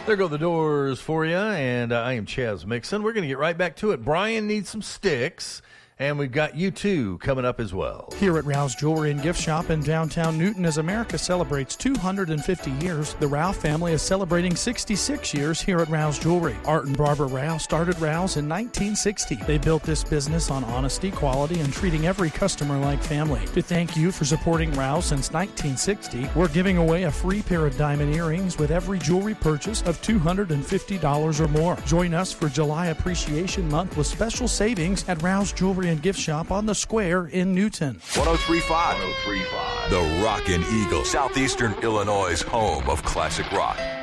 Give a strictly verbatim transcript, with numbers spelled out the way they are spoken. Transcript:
There go the Doors for you, and uh, I am Chaz Mixon. We're going to get right back to it. Brian needs some sticks, and we've got you two coming up as well. Here at Rouse Jewelry and Gift Shop in downtown Newton, as America celebrates two hundred fifty years, the Rouse family is celebrating sixty-six years here at Rouse Jewelry. Art and Barbara Rouse started Rouse in nineteen sixty. They built this business on honesty, quality, and treating every customer like family. To thank you for supporting Rouse since nineteen sixty, we're giving away a free pair of diamond earrings with every jewelry purchase of two hundred fifty dollars or more. Join us for July Appreciation Month with special savings at Rouse Jewelry and Gift Shop on the Square in Newton. one oh three point five. one oh three point five. The Rockin' Eagle, Southeastern Illinois' home of classic rock.